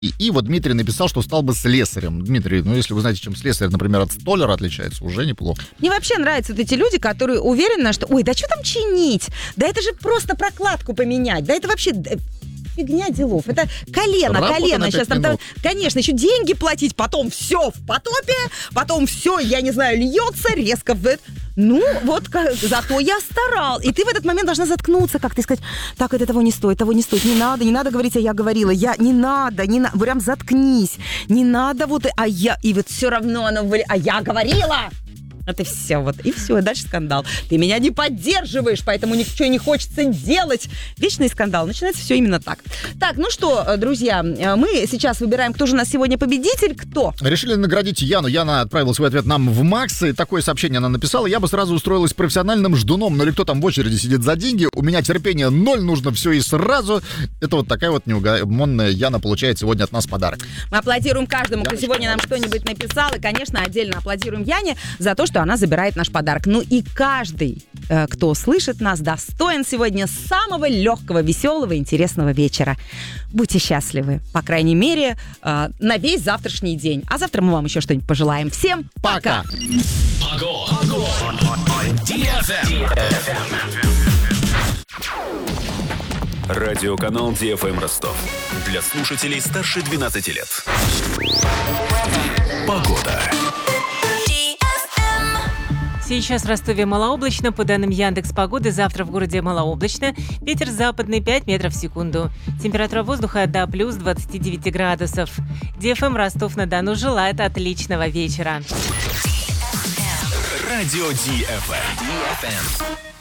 И вот Дмитрий написал, что стал бы слесарем. Дмитрий, ну если вы знаете, чем слесарь, например, от столяра отличается, уже неплохо. Мне вообще нравятся вот эти люди, которые уверены, что, ой, да что там чинить? Да это же просто прокладку поменять. Да это вообще... Фигня делов. Это колено. Сейчас там, конечно, еще деньги платить, потом все в потопе, потом все, я не знаю, льется резко. Ну, вот зато я старал. И ты в этот момент должна заткнуться как-то и сказать, так, это того не стоит, не надо говорить, а я говорила, не надо, прям заткнись, не надо вот, и вот все равно она, а я говорила. Это все, и все, дальше скандал. Ты меня не поддерживаешь, поэтому ничего не хочется делать. Вечный скандал. Начинается все именно так. Так, ну что, друзья, мы сейчас выбираем, кто же у нас сегодня победитель, кто? Решили наградить Яну. Яна отправила свой ответ нам в Макс, и такое сообщение она написала. Я бы сразу устроилась профессиональным ждуном, но или кто там в очереди сидит за деньги. У меня терпение 0, нужно все и сразу. Это вот такая вот неугомонная Яна получает сегодня от нас подарок. Мы аплодируем каждому, кто сегодня нам что-нибудь написал. И, конечно, отдельно аплодируем Яне за то, что она забирает наш подарок. Ну и каждый, кто слышит нас, достоин сегодня самого легкого, веселого, интересного вечера. Будьте счастливы, по крайней мере, на весь завтрашний день. А завтра мы вам еще что-нибудь пожелаем. Всем пока! Радиоканал DFM Ростов. Для слушателей старше 12 лет. Погода. Сейчас в Ростове малооблачно. По данным Яндекс.Погоды, завтра в городе малооблачно. Ветер западный 5 метров в секунду. Температура воздуха до плюс 29 градусов. DFM Ростов-на-Дону желает отличного вечера. Радио DFM.